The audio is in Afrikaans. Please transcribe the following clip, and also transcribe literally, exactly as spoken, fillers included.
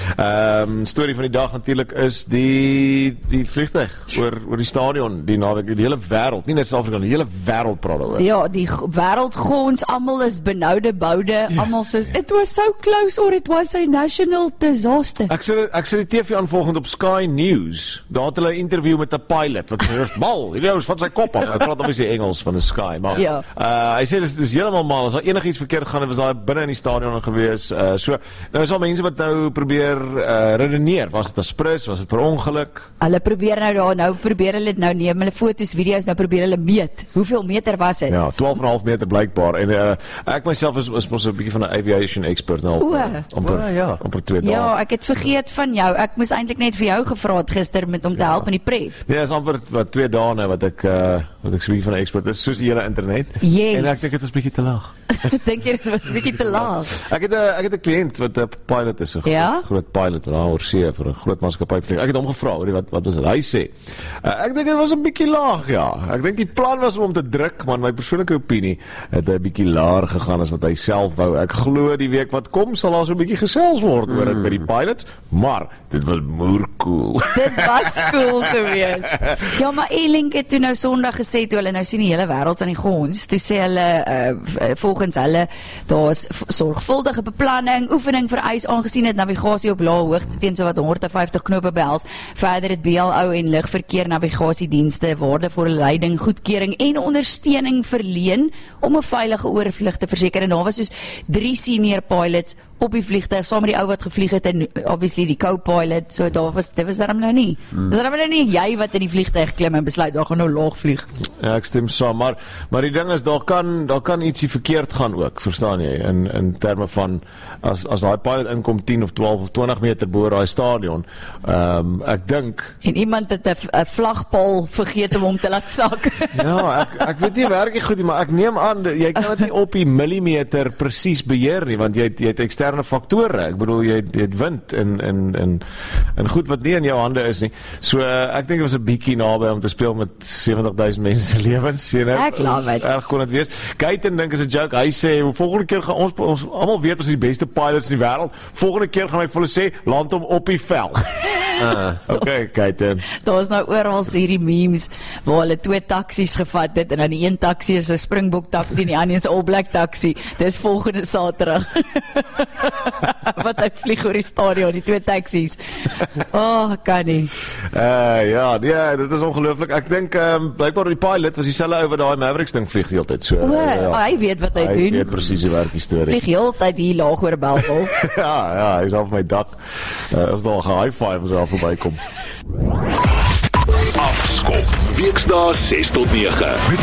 Um, storie van die dag natuurlik is die die vliegtuig oor oor die stadion, die naweek, die hele wêreld, nie net Suid-Afrika, die hele wêreld praat daaroor. Ja, die wêreld gons, almal is benoude boude, yes. almal soos it was so close or it was a national disaster. Ek sê ek sê die T V aan volgende op Sky News. Daar het hulle 'n interview met 'n pilot wat sê bal, hierdie ou is van sy kop af. Hy praat obviously Engels van die Sky, maar ja. uh, hy sê dis dis heeltemal mal, as daar enigiets verkeerd gaan, was daar binne in die stadion gewees. Uh, so nou is al mense wat nou probeer uh, redeneer, was dit 'n sprus, was dit per ongeluk? Hulle probeer nou daar nou probeer hulle nou neem hulle foto's, video's, nou probeer hulle meet. Hoeveel meter was dit? Ja, twaalf komma vyf meter blykbaar. En uh, ek myself is is mos 'n bietjie van 'n aviation expert nou. Amper uh, ja, amper twee dae. Ja, ek het vergeet van jou. Ek moes eintlik net vir jou gevra het gister met om te ja. help in die prep. Ja, is amper wat twee dae nou wat ek uh, wat ek so 'n bietjie van 'n expert is, soos die hele internet. Yes. En ek dink dit was bietjie te laag. Dink jy dit was 'n bietjie te laag? Ek het 'n ek het 'n kliënt wat 'n pilot is, 'n ja? groot pilot wat daar oor see vir 'n groot maatskappy vlieg. Ek het hom gevra, hoor, wat wat was dit? Hy sê, uh, ek dink dit was 'n bietjie laag, ja. Ek dink die plan was om te druk, maar in my persoonlike opinie het hy 'n bietjie laer gegaan as wat hy self wou. Ek glo die week wat kom sal daar so 'n bietjie gesels word oor dit mm. by die pilots, maar dit was moer cool. Dit was cool gewees. Ja, maar Elink het toe nou Sondag gesê toe hulle nou sien die hele wêreld aan die gons, toe sê hulle uh, volgens hulle daar's sorgvuldige beplanning, oefening vereis aangesien dit navigasie op lae hoogte teen so wat honderd en vyftig knope behels. Verder het B L O en lugverkeer navigasiedienste waardevolle leiding, goedkeuring en ondersteuning verleen om 'n veilige oorvlug te verseker. En daar was soos drie senior pilots op die vliegtuig saam met die ou wat gevlieg het en obviously die co-pilot, so daar was dit was daarom nou nie. Hmm. Dis daarom nou nie jy wat in die vliegtuig klim en besluit daar gaan nou laag vlieg. Ja, ek stem saam, maar maar die ding is daar kan daar kan ietsie verkeerd gaan ook, verstaan jy? In in terme van as as daai pilot inkom tien of twaalf of twintig meter bo daai stadion. Ehm um, ek dink en iemand het 'n vlagpaal vergeet om hom te laat sak. Ja, ek ek weet nie werk nie goed nie, maar ek neem aan jy kan dit nie op die millimeter presies beheer nie, want jy het, jy het eksterne faktore. Ek bedoel jy het, jy het wind en en en en goed wat nie in jou hande is nie. So uh, ek dink dit was 'n bietjie naby om te speel met sewentig duisend mense se lewens, jy know. Ek love it. Erg kon dit wees. Kayten dink is 'n joke. Hy sê volgende keer gaan ons ons almal weet ons is die beste pilots in die wêreld. Volgende keer gaan hy vir hulle sê land hom op die veld. Uh, okay, Kayten. Daar is nou oral hierdie memes waar hulle twee taksies gevat het en dan die een taxi is 'n Springbok taxi en die ander is 'n All Black taxi. Dis volgende Saterdag. Wat hy vlieg oor die stadion, die twee taksies. Oh, kan nie. Uh, ja, ja, dit is ongelooflik. Ek dink um, blykbaar die pilot was dieselfde ou wat daai Mavericks ding vlieg die hele tyd so. O, uh, ja. Hy weet wat hy, hy doen. Hy weet presies hoe werk die storie. Vlieg heeltyd hier laag oor Belwel. ja, ja, hy's op my dak. Uh, as daar 'n high five as hy verbykom. Afskop. Weksdae ses tot nege.